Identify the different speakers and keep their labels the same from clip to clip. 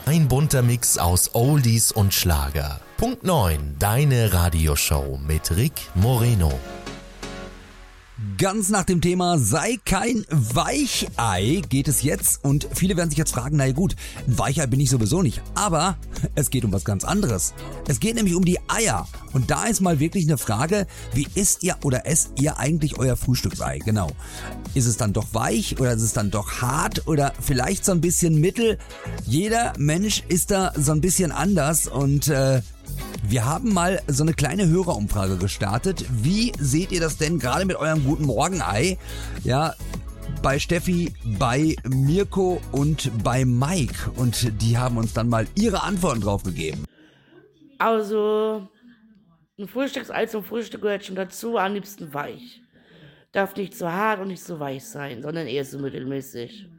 Speaker 1: Ein bunter Mix aus Oldies und Schlager. Punkt 9, deine Radioshow mit Rick Moreno.
Speaker 2: Ganz nach dem Thema sei kein Weichei geht es jetzt und viele werden sich jetzt fragen, naja gut, ein Weichei bin ich sowieso nicht, aber es geht um was ganz anderes. Es geht nämlich um die Eier und da ist mal wirklich eine Frage, wie isst ihr oder esst ihr eigentlich euer Frühstücksei? Genau. Ist es dann doch weich oder ist es dann doch hart oder vielleicht so ein bisschen mittel? Jeder Mensch ist da so ein bisschen anders und wir haben mal so eine kleine Hörerumfrage gestartet. Wie seht ihr das denn gerade mit eurem guten Morgenei? Ja, bei Steffi, bei Mirko und bei Mike. Und die haben uns dann mal ihre Antworten drauf gegeben.
Speaker 3: Also, ein Frühstücksei zum Frühstück gehört schon dazu, am liebsten weich. Darf nicht zu hart und nicht zu weich sein, sondern eher so mittelmäßig.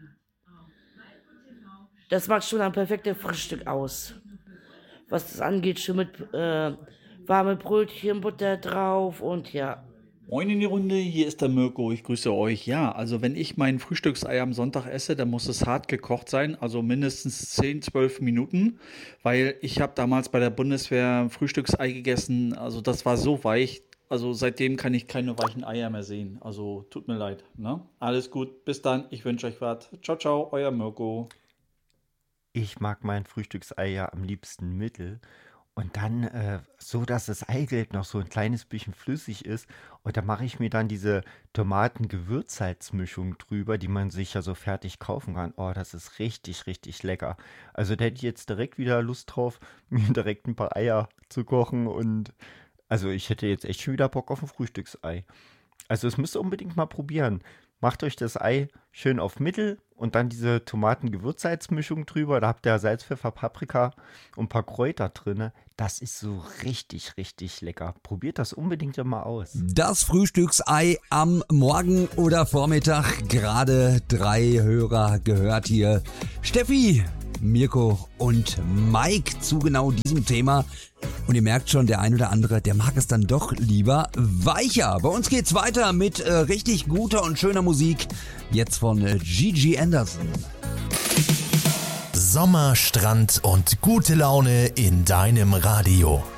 Speaker 3: Das macht schon ein perfektes Frühstück aus. Was das angeht, schon mit warme Brötchen, Butter drauf und ja.
Speaker 4: Moin in die Runde, hier ist der Mirko, ich grüße euch. Ja, also wenn ich mein Frühstücksei am Sonntag esse, dann muss es hart gekocht sein, also mindestens 10-12 Minuten, weil ich habe damals bei der Bundeswehr Frühstücksei gegessen, also das war so weich, also seitdem kann ich keine weichen Eier mehr sehen, also tut mir leid, ne? Alles gut, bis dann, ich wünsche euch was. Ciao, ciao, euer Mirko.
Speaker 5: Ich mag mein Frühstücksei ja am liebsten mittel und dann so, dass das Eigelb noch so ein kleines bisschen flüssig ist und da mache ich mir dann diese Tomaten-Gewürzsalzmischung drüber, die man sich ja so fertig kaufen kann. Oh, das ist richtig, richtig lecker. Also da hätte ich jetzt direkt wieder Lust drauf, mir direkt ein paar Eier zu kochen und also ich hätte jetzt echt schon wieder Bock auf ein Frühstücksei. Also das müsst ihr unbedingt mal probieren. Macht euch das Ei schön auf Mittel und dann diese Tomaten-Gewürzsalzmischung drüber. Da habt ihr Salz, Pfeffer, Paprika und ein paar Kräuter drin. Das ist so richtig, richtig lecker. Probiert das unbedingt mal aus.
Speaker 2: Das Frühstücksei am Morgen oder Vormittag. Gerade 3 Hörer gehört hier. Steffi, Mirko und Mike zu genau diesem Thema. Und ihr merkt schon, der ein oder andere, der mag es dann doch lieber weicher. Bei uns geht's weiter mit richtig guter und schöner Musik. Jetzt von Gigi Anderson.
Speaker 1: Sommer, Strand und gute Laune in deinem Radio.